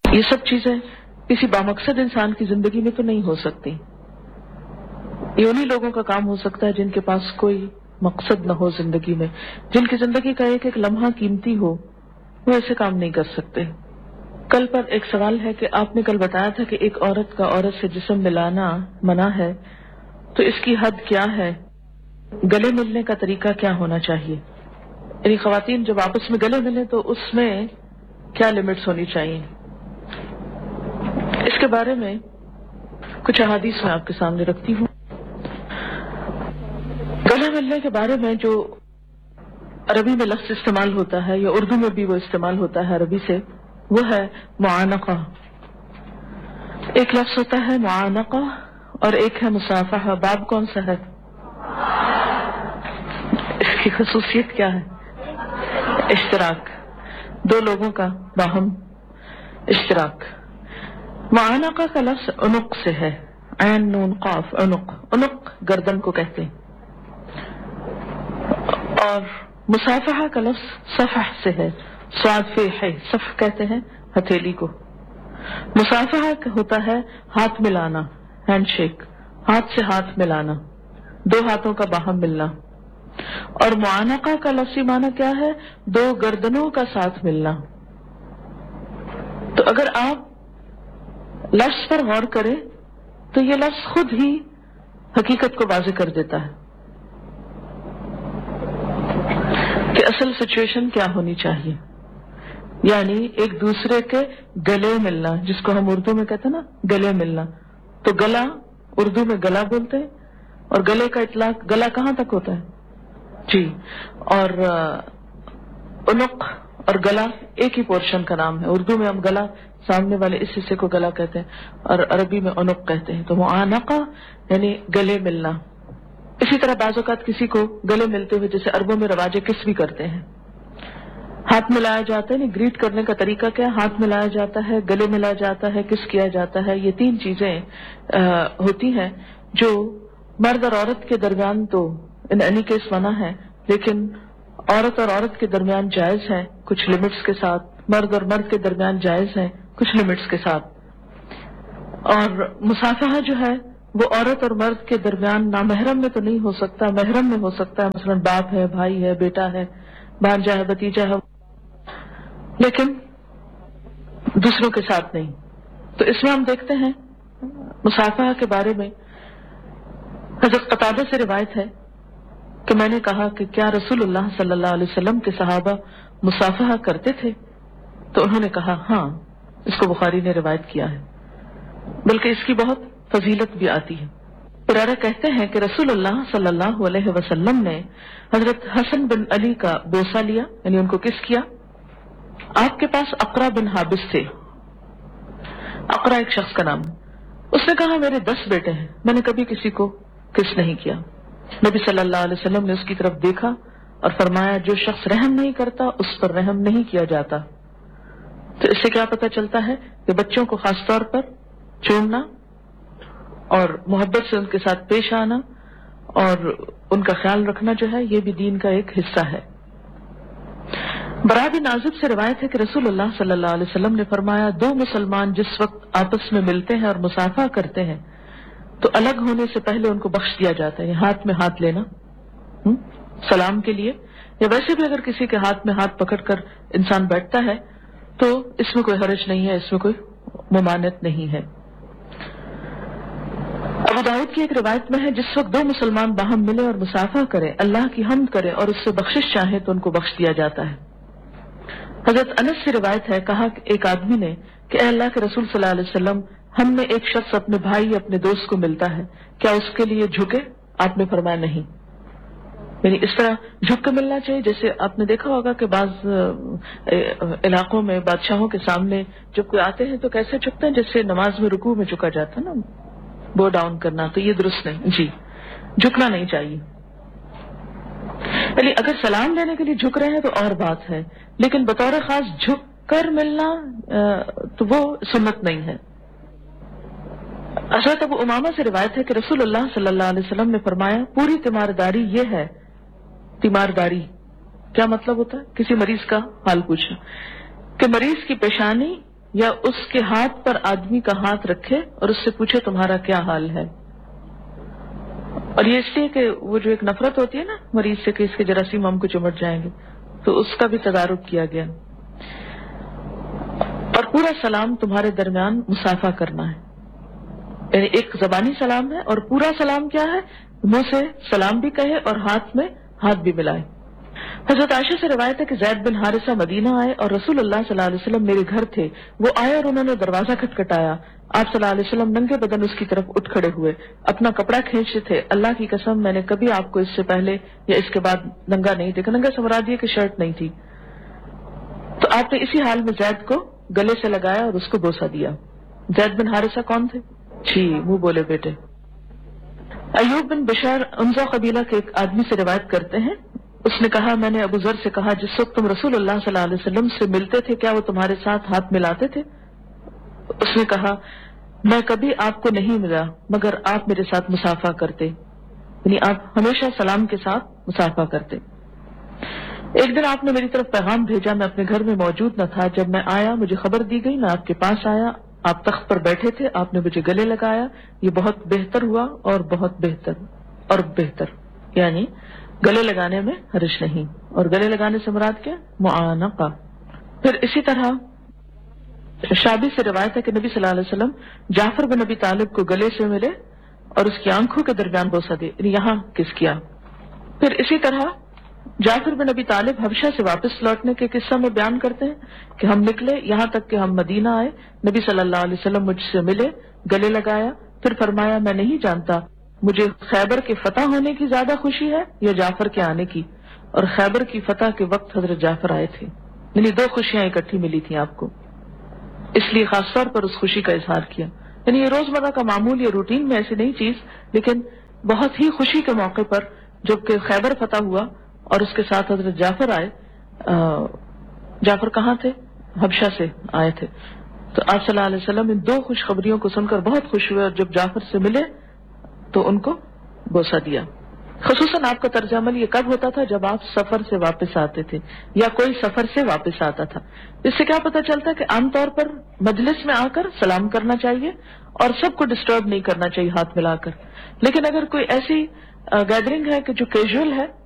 یہ سب چیزیں کسی بامقصد انسان کی زندگی میں تو نہیں ہو سکتی. یہ انہی لوگوں کا کام ہو سکتا ہے جن کے پاس کوئی مقصد نہ ہو زندگی میں، جن کی زندگی کا ایک ایک لمحہ قیمتی ہو. وہ ایسے کام نہیں کر سکتے. کل پر ایک سوال ہے کہ آپ نے کل بتایا تھا کہ ایک عورت کا عورت سے جسم ملانا منع ہے، تو اس کی حد کیا ہے؟ گلے ملنے کا طریقہ کیا ہونا چاہیے؟ یعنی خواتین جب آپس میں گلے ملیں تو اس میں کیا لمٹس ہونی چاہیے؟ اس کے بارے میں کچھ احادیث میں آپ کے سامنے رکھتی ہوں. گلے ملنے کے بارے میں جو عربی میں لفظ استعمال ہوتا ہے یا اردو میں بھی وہ استعمال ہوتا ہے عربی سے، وہ ہے معانقہ. ایک لفظ ہوتا ہے معانقہ اور ایک ہے مصافحہ. باب کون سا ہے؟ اس کی خصوصیت کیا ہے؟ اشتراک، دو لوگوں کا باہم اشتراک. معانقہ کا لفظ عنق سے ہے، عین نون قاف عنق. عنق گردن کو کہتے ہیں. اور مصافحہ کا لفظ صفح سے ہے، صاد فے ہے، صف کہتے ہیں ہتھیلی کو. مصافحہ ہوتا ہے ہاتھ ملانا، ہینڈ شیک، ہاتھ سے ہاتھ ملانا، دو ہاتھوں کا باہم ملنا. اور معانقہ کا لفظی معنی کیا ہے؟ دو گردنوں کا ساتھ ملنا. تو اگر آپ لفظ پر غور کریں تو یہ لفظ خود ہی حقیقت کو واضح کر دیتا ہے کہ اصل سچویشن کیا ہونی چاہیے. یعنی ایک دوسرے کے گلے ملنا، جس کو ہم اردو میں کہتے ہیں نا گلے ملنا. تو گلا اردو میں گلا بولتے ہیں، اور گلے کا اطلاق گلا کہاں تک ہوتا ہے؟ جی. اور عنق اور گلا ایک ہی پورشن کا نام ہے. اردو میں ہم گلا سامنے والے اس حصے کو گلا کہتے ہیں اور عربی میں عنق کہتے ہیں. تو معانقہ یعنی گلے ملنا. اسی طرح بعض اوقات کسی کو گلے ملتے ہوئے جیسے عربوں میں رواج کس بھی کرتے ہیں، ہاتھ ملایا جاتا ہے. گریٹ کرنے کا طریقہ کیا؟ ہاتھ ملایا جاتا ہے، گلے ملایا جاتا ہے، کس کیا جاتا ہے. یہ تین چیزیں ہوتی ہیں جو مرد اور عورت کے درمیان تو ان اینی کیس منع ہے، لیکن عورت اور عورت کے درمیان جائز ہیں کچھ لمٹس کے ساتھ. مرد اور مرد کے درمیان جائز ہیں کچھ لمٹس کے ساتھ. اور مصافحہ جو ہے وہ عورت اور مرد کے درمیان نامحرم میں تو نہیں ہو سکتا، محرم میں ہو سکتا ہے. مثلا باپ ہے، بھائی ہے، بیٹا ہے، بھانجا ہے، بھتیجا ہے، لیکن دوسروں کے ساتھ نہیں. تو اس میں ہم دیکھتے ہیں مصافحہ کے بارے میں حضرت قتادہ سے روایت ہے کہ میں نے کہا کہ کیا رسول اللہ صلی اللہ علیہ وسلم کے صحابہ مصافحہ کرتے تھے؟ تو انہوں نے کہا ہاں. اس کو بخاری نے روایت کیا ہے، بلکہ اس کی بہت فضیلت بھی آتی ہے. پرارہ کہتے ہیں کہ رسول اللہ صلی اللہ علیہ وسلم نے حضرت حسن بن علی کا بوسہ لیا، یعنی ان کو کس کیا. آپ کے پاس اقرا بن حابس تھے. اقرا ایک شخص کا نام. اس نے کہا میرے 10 بیٹے ہیں، میں نے کبھی کسی کو کس نہیں کیا. نبی صلی اللہ علیہ وسلم نے اس کی طرف دیکھا اور فرمایا جو شخص رحم نہیں کرتا اس پر رحم نہیں کیا جاتا. تو اس سے کیا پتہ چلتا ہے کہ بچوں کو خاص طور پر چومنا اور محبت سے ان کے ساتھ پیش آنا اور ان کا خیال رکھنا جو ہے یہ بھی دین کا ایک حصہ ہے. برا بن عازب سے روایت ہے کہ رسول اللہ صلی اللہ علیہ وسلم نے فرمایا دو مسلمان جس وقت آپس میں ملتے ہیں اور مصافحہ کرتے ہیں تو الگ ہونے سے پہلے ان کو بخش دیا جاتا ہے. ہاتھ میں ہاتھ لینا سلام کے لیے، یا ویسے بھی اگر کسی کے ہاتھ میں ہاتھ پکڑ کر انسان بیٹھتا ہے تو اس میں کوئی حرج نہیں ہے، اس میں کوئی ممانعت نہیں ہے. ابو داؤد کی ایک روایت میں ہے جس وقت دو مسلمان باہم ملے اور مصافحہ کریں، اللہ کی حمد کریں اور اس سے بخشش چاہیں تو ان کو بخش دیا جاتا ہے. حضرت انس سے روایت ہے کہا کہ ایک آدمی نے کہ اے اللہ کے رسول صلی اللہ علیہ وسلم ہم میں ایک شخص اپنے بھائی اپنے دوست کو ملتا ہے، کیا اس کے لیے جھکے؟ آپ نے فرمایا نہیں. یعنی اس طرح جھک کے ملنا چاہیے. جیسے آپ نے دیکھا ہوگا کہ بعض علاقوں میں بادشاہوں کے سامنے جب کوئی آتے ہیں تو کیسے جھکتے ہیں، جیسے نماز میں رکوع میں جھکا جاتا ہے نا، بو ڈاؤن کرنا. تو یہ درست نہیں جی، جھکنا نہیں چاہیے. یعنی اگر سلام لینے کے لیے جھک رہے ہیں تو اور بات ہے، لیکن بطور خاص جھک کر ملنا تو وہ سنت نہیں ہے. حضرت ابو امامہ سے روایت ہے کہ رسول اللہ صلی اللہ علیہ وسلم نے فرمایا پوری تیمارداری یہ ہے. تیمارداری کیا مطلب ہوتا ہے؟ کسی مریض کا حال پوچھنا، کہ مریض کی پیشانی یا اس کے ہاتھ پر آدمی کا ہاتھ رکھے اور اس سے پوچھے تمہارا کیا حال ہے. اور یہ اس لیے کہ وہ جو ایک نفرت ہوتی ہے نا مریض سے کہ اس کے جراثیم ہم کو چمٹ جائیں گے، تو اس کا بھی تدارک کیا گیا. اور پورا سلام تمہارے درمیان مصافحہ کرنا ہے، یعنی ایک زبانی سلام ہے اور پورا سلام کیا ہے، منہ سے سلام بھی کہے اور ہاتھ میں ہاتھ بھی ملائے. حضرت عائشہ سے روایت ہے کہ زید بن حارثہ مدینہ آئے اور رسول اللہ صلی اللہ علیہ وسلم میرے گھر تھے. وہ آئے اور انہوں نے دروازہ کھٹکھٹایا. آپ صلی اللہ علیہ وسلم ننگے بدن اس کی طرف اٹھ کھڑے ہوئے، اپنا کپڑا کھینچتے تھے. اللہ کی قسم میں نے کبھی آپ کو اس سے پہلے یا اس کے بعد ننگا نہیں دیکھا. ننگا سے مراد یہ کہ شرٹ نہیں تھی. تو آپ نے اسی حال میں زید کو گلے سے لگایا اور اس کو بوسہ دیا. زید بن حارثہ کون تھے؟ جی منہ بولے بیٹے. ایوب بن بشار انزا قبیلہ کے ایک آدمی سے روایت کرتے ہیں، اس نے کہا میں نے ابو ذر سے کہا جس وقت تم رسول اللہ صلی اللہ علیہ وسلم سے ملتے تھے کیا وہ تمہارے ساتھ ہاتھ ملاتے تھے؟ اس نے کہا میں کبھی آپ کو نہیں ملا مگر آپ میرے ساتھ مصافحہ کرتے، یعنی آپ ہمیشہ سلام کے ساتھ مصافحہ کرتے. ایک دن آپ نے میری طرف پیغام بھیجا، میں اپنے گھر میں موجود نہ تھا. جب میں آیا مجھے خبر دی گئی، میں آپ کے پاس آیا، آپ تخت پر بیٹھے تھے، آپ نے مجھے گلے لگایا. یہ بہت بہتر ہوا اور بہت بہتر اور بہتر، یعنی گلے لگانے میں حرج نہیں. اور گلے لگانے سے مراد کیا؟ معانقہ. پھر اسی طرح شابی سے روایت ہے کہ نبی صلی اللہ علیہ وسلم جعفر بن ابی طالب کو گلے سے ملے اور اس کی آنکھوں کے درمیان بوسہ دے، یعنی یہاں کس کیا. پھر اسی طرح جعفر بن ابی طالب حبشہ سے واپس لوٹنے کے قصہ میں بیان کرتے ہیں کہ ہم نکلے یہاں تک کہ ہم مدینہ آئے، نبی صلی اللہ علیہ وسلم مجھ سے ملے، گلے لگایا، پھر فرمایا میں نہیں جانتا مجھے خیبر کے فتح ہونے کی زیادہ خوشی ہے یا جعفر کے آنے کی. اور خیبر کی فتح کے وقت حضرت جعفر آئے تھے، یعنی دو خوشیاں اکٹھی ملی تھیں آپ کو، اس لیے خاص طور پر اس خوشی کا اظہار کیا. یعنی یہ روزمرہ کا معمول یا روٹین میں ایسی نہیں چیز، لیکن بہت ہی خوشی کے موقع پر جب کہ خیبر فتح ہوا اور اس کے ساتھ حضرت جعفر آئے. جعفر کہاں تھے؟ حبشہ سے آئے تھے. تو آپ صلی اللہ علیہ وسلم ان دو خوشخبریوں کو سن کر بہت خوش ہوئے اور جب جعفر سے ملے تو ان کو بوسہ دیا. خصوصاً آپ کا طرز عمل یہ کب ہوتا تھا؟ جب آپ سفر سے واپس آتے تھے یا کوئی سفر سے واپس آتا تھا. اس سے کیا پتہ چلتا ہے کہ عام طور پر مجلس میں آ کر سلام کرنا چاہیے اور سب کو ڈسٹرب نہیں کرنا چاہیے ہاتھ ملا کر. لیکن اگر کوئی ایسی گیدرنگ ہے کہ جو کیجول ہے